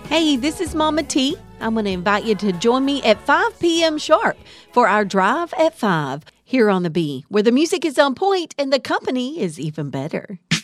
Hey, this is Mama T. I'm going to invite you to join me at 5 p.m. sharp for our Drive at 5 here on the B, where the music is on point and the company is even better.